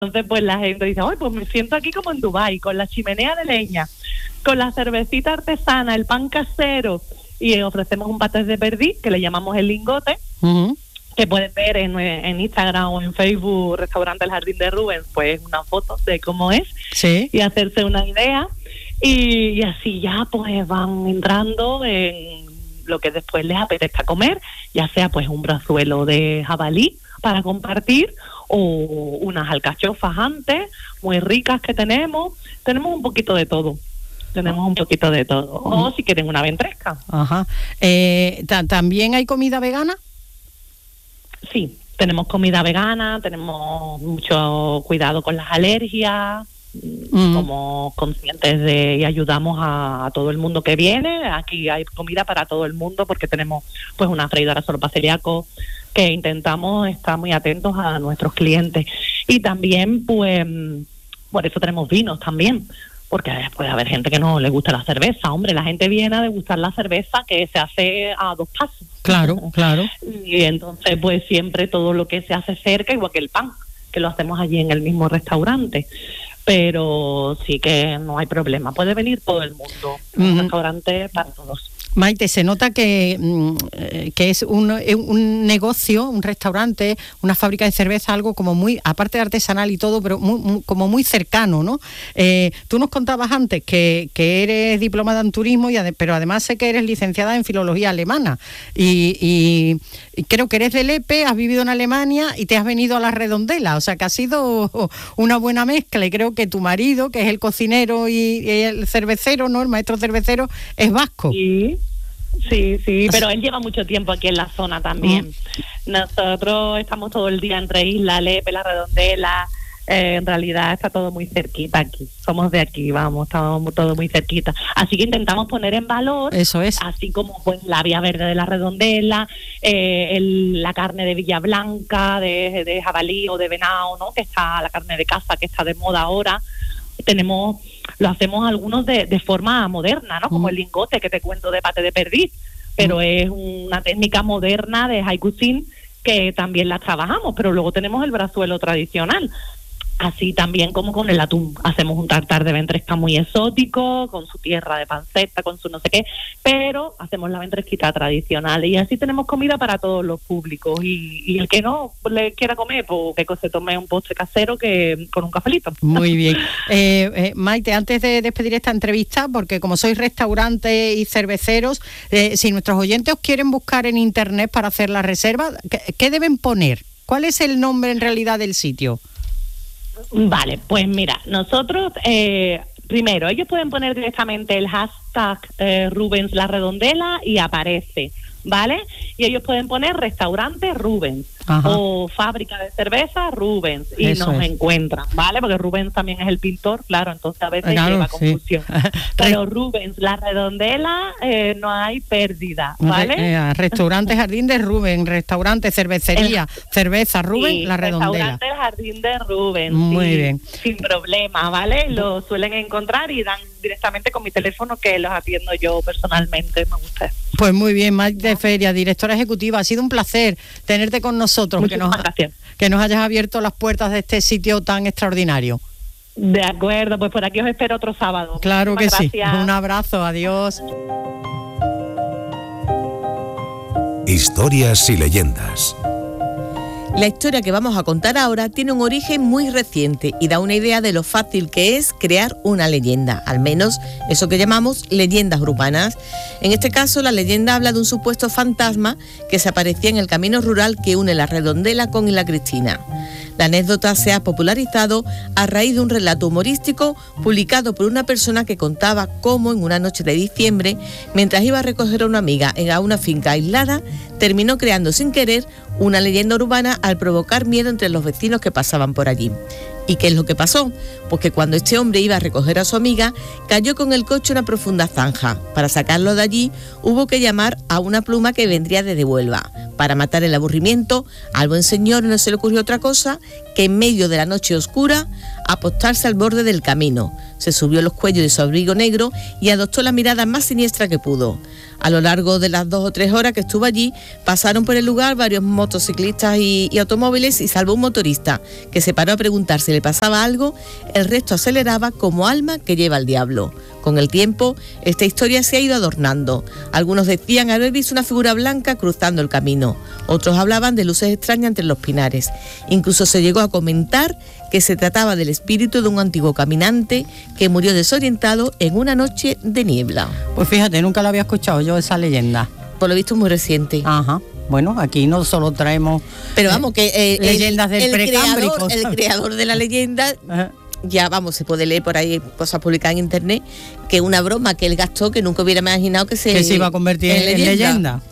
Entonces, pues la gente dice, ¡ay, pues me siento aquí como en Dubái, con la chimenea de leña, con la cervecita artesana, el pan casero, y ofrecemos un paté de perdiz, que le llamamos el lingote, que pueden ver en Instagram o en Facebook, Restaurante El Jardín de Rubens, pues una foto de cómo es, y hacerse una idea, y así ya pues van entrando en lo que después les apetezca comer, ya sea pues un brazuelo de jabalí para compartir, o unas alcachofas antes, muy ricas que tenemos un poquito de todo. O si quieren una ventresca. Ajá. ¿También hay comida vegana? Sí, tenemos comida vegana, tenemos mucho cuidado con las alergias, somos conscientes y ayudamos a todo el mundo que viene. Aquí hay comida para todo el mundo porque tenemos pues una freidora sopa celíaco que intentamos estar muy atentos a nuestros clientes. Y también pues por eso tenemos vinos también, porque puede haber gente que no le gusta la cerveza. Hombre, la gente viene a degustar la cerveza que se hace a 2 pasos. Claro. Y entonces pues siempre todo lo que se hace cerca, igual que el pan, que lo hacemos allí en el mismo restaurante. Pero sí que no hay problema, puede venir todo el mundo, un restaurante para todos. Maite, se nota que es un negocio, un restaurante, una fábrica de cerveza, algo como muy, aparte de artesanal y todo, pero como muy cercano, ¿no? Tú nos contabas antes que eres diplomada en turismo, pero además sé que eres licenciada en filología alemana y creo que eres de Lepe, has vivido en Alemania y te has venido a La Redondela, o sea que ha sido una buena mezcla, y creo que tu marido, que es el cocinero y el cervecero, ¿no? El maestro cervecero, es vasco. Sí, pero él lleva mucho tiempo aquí en la zona también. Nosotros estamos todo el día entre Isla, Lepe, La Redondela. En realidad está todo muy cerquita aquí. Somos de aquí, estamos todo muy cerquita. Así que intentamos poner en valor, eso es, así como pues la Vía Verde de La Redondela, la carne de Villablanca, de jabalí o de venado, ¿no? Que está la carne de caza, que está de moda ahora. Lo hacemos algunos de forma moderna, ¿no? Como el lingote que te cuento de paté de perdiz, pero es una técnica moderna de high cuisine que también la trabajamos, pero luego tenemos el brazuelo tradicional. Así también como con el atún, hacemos un tartar de ventresca muy exótico, con su tierra de panceta, con su no sé qué, pero hacemos la ventresquita tradicional, y así tenemos comida para todos los públicos, y el que no le quiera comer, pues que se tome un postre casero que con un cafelito. Muy bien. Maite, antes de despedir esta entrevista, porque como sois restaurantes y cerveceros, si nuestros oyentes os quieren buscar en internet para hacer la reserva, ¿qué deben poner? ¿Cuál es el nombre en realidad del sitio? Vale, pues mira, nosotros primero, ellos pueden poner directamente el hashtag Rubens La Redondela y aparece, ¿vale? Y ellos pueden poner restaurante Rubens. Ajá. O fábrica de cerveza Rubens, y eso nos encuentran, ¿vale? Porque Rubens también es el pintor, claro, entonces a veces lleva confusión. Pero Rubens La Redondela, no hay pérdida, ¿vale? Restaurante Jardín de Rubens, restaurante, cervecería, cerveza Rubens, La Redondela. Restaurante Jardín de Rubens. Muy bien. Sin problema, ¿vale? Lo suelen encontrar y dan directamente con mi teléfono, que los atiendo yo personalmente, me gusta. Pues muy bien, Maite Feria, directora ejecutiva, ha sido un placer tenerte con nosotros, que nos hayas abierto las puertas de este sitio tan extraordinario. De acuerdo, pues por aquí os espero otro sábado. Claro que sí. Gracias. Un abrazo, adiós. Historias y leyendas. La historia que vamos a contar ahora tiene un origen muy reciente y da una idea de lo fácil que es crear una leyenda, al menos eso que llamamos leyendas urbanas. En este caso, la leyenda habla de un supuesto fantasma que se aparecía en el camino rural que une La Redondela con Isla Cristina. La anécdota se ha popularizado a raíz de un relato humorístico publicado por una persona que contaba cómo en una noche de diciembre, mientras iba a recoger a una amiga a una finca aislada, terminó creando sin querer una leyenda urbana al provocar miedo entre los vecinos que pasaban por allí. ¿Y qué es lo que pasó? Pues que cuando este hombre iba a recoger a su amiga, cayó con el coche en una profunda zanja. Para sacarlo de allí, hubo que llamar a una pluma que vendría desde Huelva. Para matar el aburrimiento, al buen señor no se le ocurrió otra cosa que en medio de la noche oscura apostarse al borde del camino. Se subió los cuellos de su abrigo negro y adoptó la mirada más siniestra que pudo. A lo largo de las 2 o 3 horas que estuvo allí, pasaron por el lugar varios motociclistas y automóviles, y salvo un motorista que se paró a preguntar si le pasaba algo, el resto aceleraba como alma que lleva al diablo. Con el tiempo, esta historia se ha ido adornando. Algunos decían haber visto una figura blanca cruzando el camino. Otros hablaban de luces extrañas entre los pinares. Incluso se llegó a comentar que se trataba del espíritu de un antiguo caminante que murió desorientado en una noche de niebla. Pues fíjate, nunca lo había escuchado yo esa leyenda. Por lo visto es muy reciente. Ajá. Bueno, aquí no solo traemos... Pero vamos, que leyendas del Precámbrico. El creador de la leyenda... Ajá. Ya, vamos, se puede leer por ahí cosas publicadas en internet, que una broma que él gastó que nunca hubiera imaginado que se iba a convertir en leyenda.